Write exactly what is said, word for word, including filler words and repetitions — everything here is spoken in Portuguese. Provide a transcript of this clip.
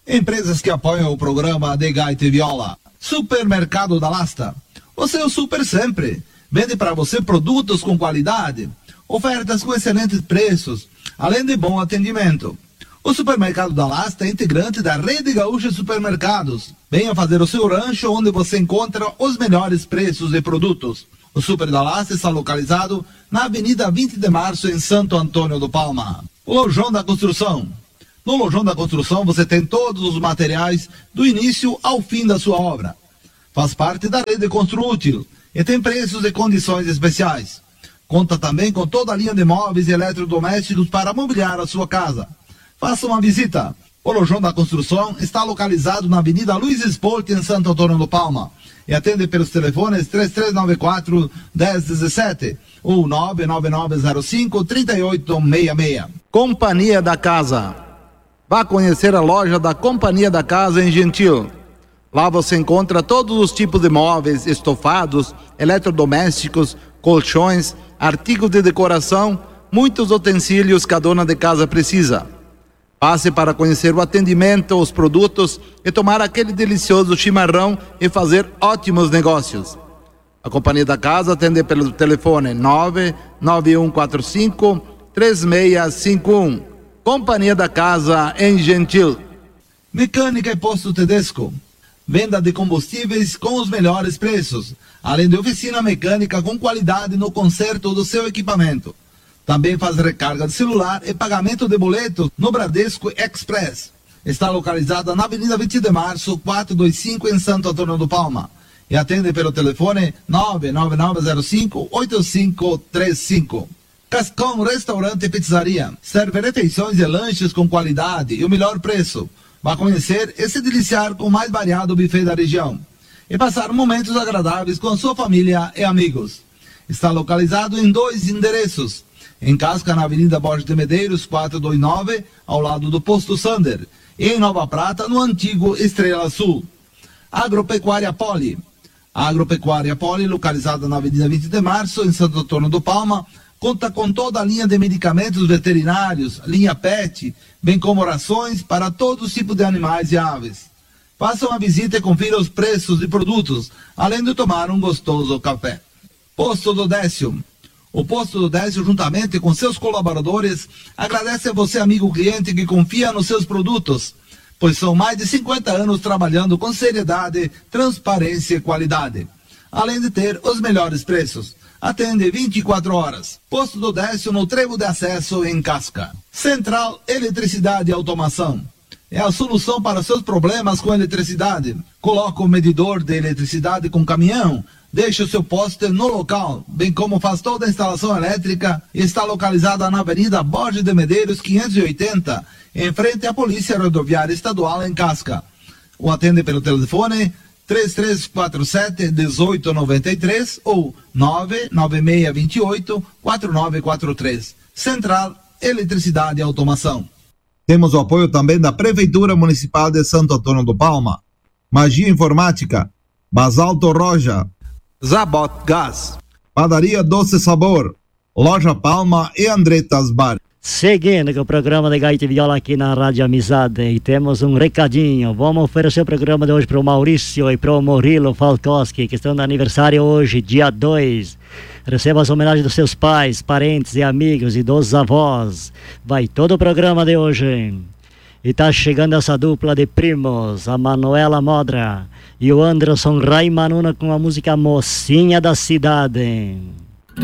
Empresas que apoiam o programa de Gaita e Viola. Supermercado da Lasta. O seu super sempre. Vende para você produtos com qualidade, ofertas com excelentes preços, além de bom atendimento. O Supermercado da Lasta é integrante da Rede Gaúcha de Supermercados. Venha fazer o seu rancho onde você encontra os melhores preços de produtos. O Super da Lasta está localizado na Avenida vinte de Março, em Santo Antônio do Palma. O Lojão da Construção. No Lojão da Construção você tem todos os materiais do início ao fim da sua obra. Faz parte da Rede Construútil e tem preços e condições especiais. Conta também com toda a linha de móveis e eletrodomésticos para mobiliar a sua casa. Faça uma visita. O Lojão da Construção está localizado na Avenida Luiz Esporte, em Santo Antônio do Palma. E atende pelos telefones três três nove quatro, um zero um sete ou nove nove nove zero cinco, três oito seis seis. Companhia da Casa. Vá conhecer a loja da Companhia da Casa em Gentil. Lá você encontra todos os tipos de móveis, estofados, eletrodomésticos, colchões, artigos de decoração, muitos utensílios que a dona de casa precisa. Passe para conhecer o atendimento, os produtos e tomar aquele delicioso chimarrão e fazer ótimos negócios. A Companhia da Casa atende pelo telefone nove nove um quatro cinco, três seis cinco um. Companhia da Casa em Gentil. Mecânica e Posto Tedesco. Venda de combustíveis com os melhores preços, além de oficina mecânica com qualidade no conserto do seu equipamento. Também faz recarga de celular e pagamento de boleto no Bradesco Express. Está localizada na Avenida vinte de Março, quatrocentos e vinte e cinco, em Santo Antônio do Palma. E atende pelo telefone nove nove nove zero cinco, oito cinco três cinco. Cascão Restaurante e Pizzaria. Serve refeições e lanches com qualidade e o melhor preço. Vá conhecer e se deliciar com o mais variado buffet da região. E passar momentos agradáveis com a sua família e amigos. Está localizado em dois endereços. Em Casca, na Avenida Borges de Medeiros, quatrocentos e vinte e nove, ao lado do Posto Sander. E em Nova Prata, no antigo Estrela Sul. Agropecuária Poli. A Agropecuária Poli, localizada na Avenida vinte de Março, em Santo Antônio do Palma, conta com toda a linha de medicamentos veterinários, linha pet, bem como rações para todo tipo de animais e aves. Faça uma visita e confira os preços de produtos, além de tomar um gostoso café. Posto do Décio. O Posto do Décio, juntamente com seus colaboradores, agradece a você, amigo cliente, que confia nos seus produtos, pois são mais de cinquenta anos trabalhando com seriedade, transparência e qualidade, além de ter os melhores preços. Atende vinte e quatro horas. Posto do Décio, no trevo de acesso, em Casca. Central Eletricidade e Automação. É a solução para seus problemas com eletricidade. Coloca o medidor de eletricidade com caminhão, deixa o seu poste no local, bem como faz toda a instalação elétrica. Está localizada na Avenida Borges de Medeiros, quinhentos e oitenta, em frente à Polícia Rodoviária Estadual, em Casca. O atende pelo telefone três três quatro sete, um oito nove três ou nove nove seis dois oito, quatro nove quatro três. Central Eletricidade e Automação. Temos o apoio também da Prefeitura Municipal de Santo Antônio do Palma. Magia Informática, Basalto Roja, Zabot Gás, Padaria Doce Sabor, Loja Palma e Andretas Bar. Seguindo com o programa de Gaita e Viola aqui na Rádio Amizade, e temos um recadinho. Vamos oferecer o programa de hoje para o Maurício e para o Murilo Falkowski, que estão de aniversário hoje, dia dois. Receba as homenagens dos seus pais, parentes e amigos e dos avós. Vai todo o programa de hoje. E tá chegando essa dupla de primos, a Manuela Modra e o Anderson Raimanuna, com a música Mocinha da Cidade.